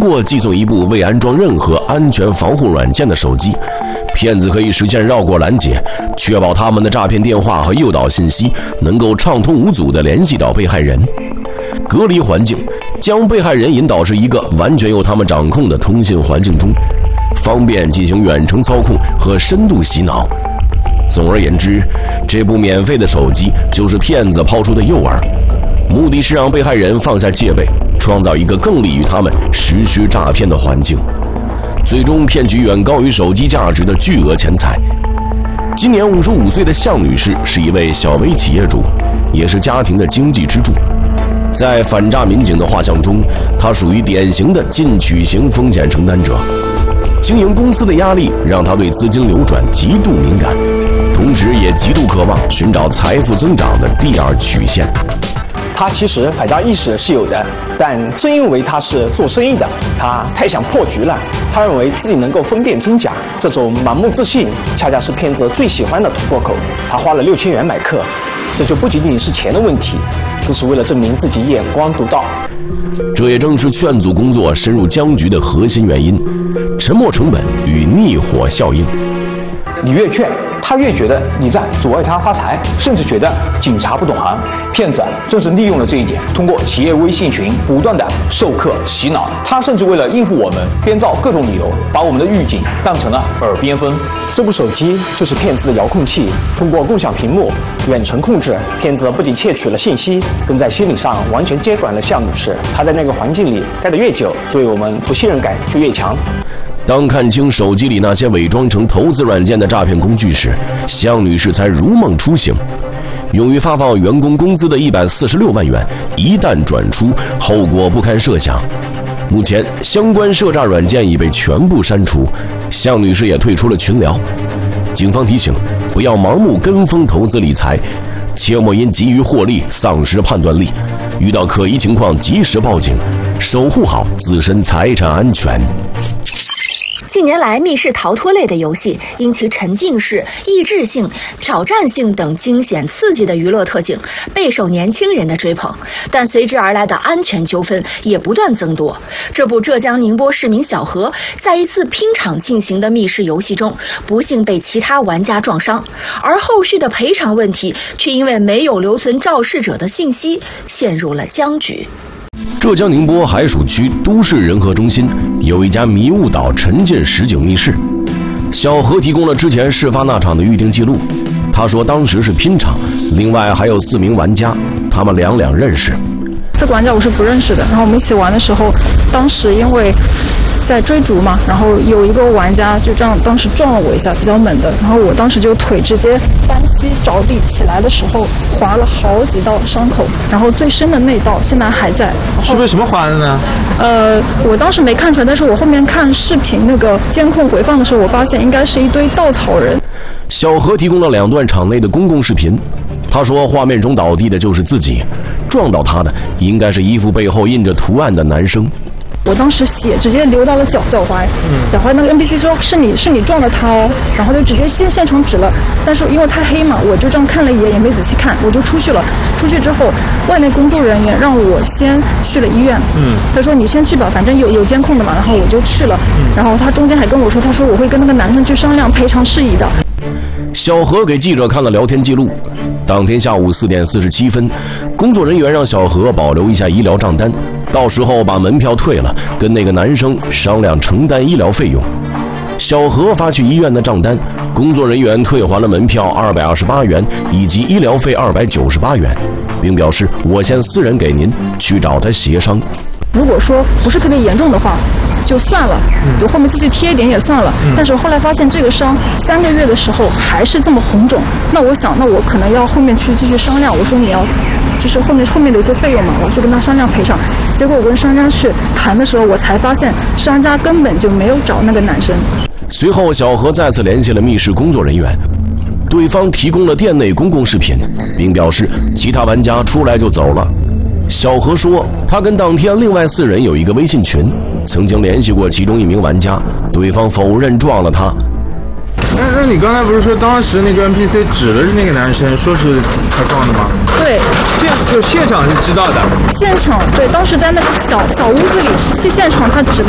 过寄送一部未安装任何安全防护软件的手机，骗子可以实现绕过拦截，确保他们的诈骗电话和诱导信息能够畅通无阻地联系到被害人。隔离环境，将被害人引导至一个完全由他们掌控的通信环境中，方便进行远程操控和深度洗脑。总而言之，这部免费的手机就是骗子抛出的诱饵，目的是让被害人放下戒备，创造一个更利于他们实施诈骗的环境，最终骗取远高于手机价值的巨额钱财。今年55岁的向女士是一位小微企业主，也是家庭的经济支柱。在反诈民警的画像中，她属于典型的进取型风险承担者。经营公司的压力让她对资金流转极度敏感，同时也极度渴望寻找财富增长的第二曲线。 他其实反诈意识是有的，但正因为他是做生意的，他太想破局了。他认为自己能够分辨真假，这种盲目自信恰恰是骗子最喜欢的突破口。他花了6000元买课，这就不仅仅是钱的问题，更是为了证明自己眼光独到。 这也正是劝阻工作深入僵局的核心原因：沉没成本与逆火效应。 你越劝，他越觉得你在阻碍他发财，甚至觉得警察不懂行。骗子正是利用了这一点，通过企业微信群不断的授课洗脑。他甚至为了应付我们，编造各种理由，把我们的预警当成了耳边风。这部手机就是骗子的遥控器，通过共享屏幕、远程控制，骗子不仅窃取了信息，更在心理上完全接管了向女士。她在那个环境里待得越久，对我们不信任感就越强。 当看清手机里那些伪装成投资软件的诈骗工具时，向女士才如梦初醒。用于发放员工工资的146万元一旦转出，后果不堪设想。目前相关涉诈软件已被全部删除，向女士也退出了群聊。警方提醒，不要盲目跟风投资理财，切莫因急于获利丧失判断力，遇到可疑情况及时报警，守护好自身财产安全。 近年来，密室逃脱类的游戏因其沉浸式、益智性、挑战性等惊险刺激的娱乐特性，备受年轻人的追捧。但随之而来的安全纠纷也不断增多。这部浙江宁波市民小何在一次拼场进行的密室游戏中，不幸被其他玩家撞伤，而后续的赔偿问题却因为没有留存肇事者的信息，陷入了僵局。 浙江宁波海曙区都市人和中心有一家迷雾岛沉浸实景密室，小何提供了之前事发那场的预定记录。他说当时是拼场，另外还有4名玩家，他们两认识。 4个玩家我是不认识的，然后我们一起玩的时候，当时因为在追逐嘛，然后有一个玩家就这样当时撞了我一下，比较猛的，然后我当时就腿直接单膝着地，起来的时候划了好几道伤口，然后最深的那道现在还在。 是为什么划的呢？ 我当时没看出来，但是我后面看视频那个监控回放的时候，我发现应该是一堆稻草人。 小何提供了2段场内的公共视频，他说画面中倒地的就是自己，撞到他的应该是衣服背后印着图案的男生。 我当时血直接流到了脚踝，脚踝那个 NPC 说是你撞的他哦，然后就直接现场指了，但是因为太黑嘛，我就这样看了一眼也没仔细看，我就出去了。出去之后，外面工作人员让我先去了医院，他说你先去吧，反正有监控的嘛，然后我就去了，然后他中间还跟我说，他说我会跟那个男生去商量赔偿事宜的。 小何给记者看了聊天记录，当天下午4点47分，工作人员让小何保留一下医疗账单，到时候把门票退了，跟那个男生商量承担医疗费用。小何发去医院的账单，工作人员退还了门票228元以及医疗费298元，并表示我先私人给您，去找他协商。 如果说不是特别严重的话就算了，就后面继续贴一点也算了，但是后来发现这个伤3个月的时候还是这么红肿，那我想那我可能要后面去继续商量，我说你要就是后面的一些费用嘛，我去跟他商量赔偿。结果我跟商家去谈的时候，我才发现商家根本就没有找那个男生。 随后小何再次联系了密室工作人员，对方提供了店内公共视频，并表示其他玩家出来就走了。小何说他跟当天另外4人有一个微信群，曾经联系过其中1名玩家，对方否认撞了他。 那你刚才不是说当时那个 NPC 指的是那个男生，说是他撞的吗？ 对， 现场是知道的。 现场对，当时在那个小屋子里，现场他指